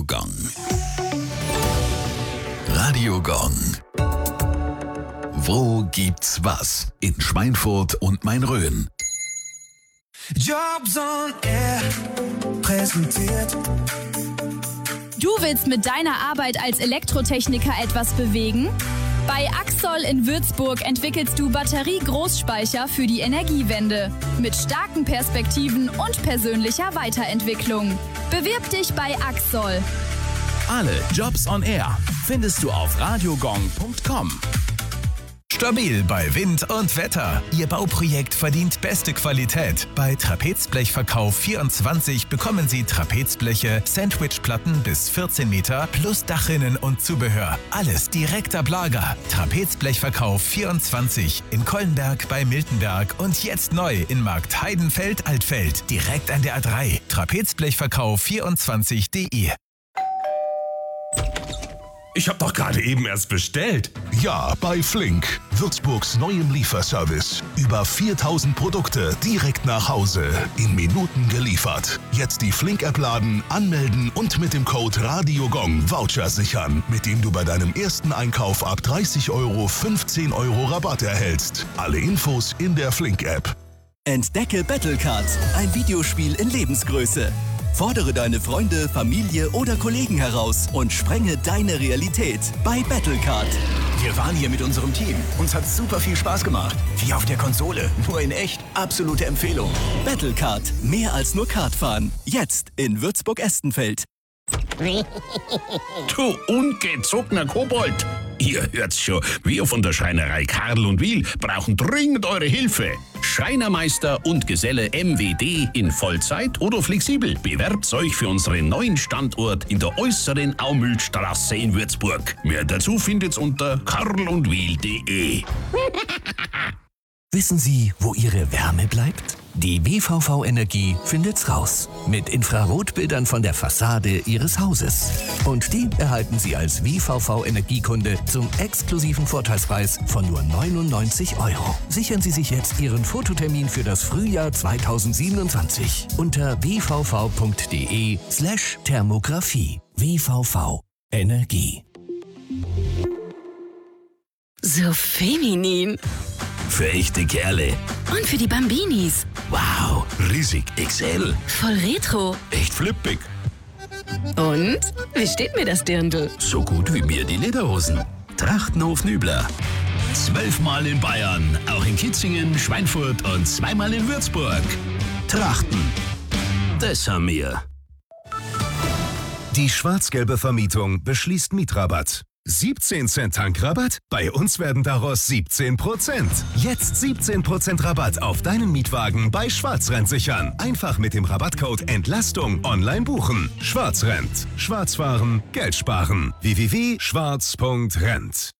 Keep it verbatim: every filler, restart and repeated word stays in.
Gong. Radio Gong. Wo gibt's was? In Schweinfurt und Main-Rhön. Jobs on Air präsentiert. Du willst mit deiner Arbeit als Elektrotechniker etwas bewegen? Bei Axol in Würzburg entwickelst du Batterie-Großspeicher für die Energiewende mit starken Perspektiven und persönlicher Weiterentwicklung. Bewirb dich bei Axol. Alle Jobs on Air findest du auf radiogong punkt com. Stabil bei Wind und Wetter. Ihr Bauprojekt verdient beste Qualität. Bei Trapezblechverkauf vierundzwanzig bekommen Sie Trapezbleche, Sandwichplatten bis vierzehn Meter plus Dachrinnen und Zubehör. Alles direkt ab Lager. Trapezblechverkauf vierundzwanzig in Kollenberg bei Miltenberg und jetzt neu in Markt Heidenfeld-Altfeld. Direkt an der A drei. Trapezblechverkauf vierundzwanzig punkt de. Ich hab doch gerade eben erst bestellt. Ja, bei Flink, Würzburgs neuem Lieferservice. Über viertausend Produkte direkt nach Hause, in Minuten geliefert. Jetzt die Flink-App laden, anmelden und mit dem Code RADIOGONG Voucher sichern, mit dem du bei deinem ersten Einkauf ab dreißig Euro fünfzehn Euro Rabatt erhältst. Alle Infos in der Flink-App. Entdecke Battlecard, ein Videospiel in Lebensgröße. Fordere deine Freunde, Familie oder Kollegen heraus und sprenge deine Realität bei Battlecard. Wir waren hier mit unserem Team. Uns hat super viel Spaß gemacht. Wie auf der Konsole, nur in echt. Absolute Empfehlung. Battlecard, mehr als nur Kartfahren. Jetzt in Würzburg-Estenfeld. Du ungezogener Kobold! Ihr hört's schon, wir von der Schreinerei Karl und Wiel brauchen dringend eure Hilfe. Schreinermeister und Geselle M W D in Vollzeit oder flexibel. Bewerbt euch für unseren neuen Standort in der äußeren Aumühlstraße in Würzburg. Mehr dazu findet's unter karlundwiel punkt de. Wissen Sie, wo Ihre Wärme bleibt? Die W V V Energie findet's raus. Mit Infrarotbildern von der Fassade Ihres Hauses. Und die erhalten Sie als W V V Energiekunde zum exklusiven Vorteilspreis von nur neunundneunzig Euro. Sichern Sie sich jetzt Ihren Fototermin für das Frühjahr zweitausendsiebenundzwanzig unter w v v punkt de slash Thermografie. W V V Energie. So feminin. Für echte Kerle. Und für die Bambinis. Wow, riesig X L. Voll retro. Echt flippig. Und? Wie steht mir das Dirndl? So gut wie mir die Lederhosen. Trachtenhof Nübler. Zwölfmal in Bayern, auch in Kitzingen, Schweinfurt und zweimal in Würzburg. Trachten. Das haben wir. Die schwarz-gelbe Vermietung beschließt Mietrabatt. siebzehn Cent Tankrabatt? Bei uns werden daraus siebzehn Prozent. Jetzt siebzehn Prozent Rabatt auf deinen Mietwagen bei Schwarzrent sichern. Einfach mit dem Rabattcode Entlastung online buchen. Schwarzrent. Schwarz fahren, Geld sparen. w w w punkt schwarz punkt rent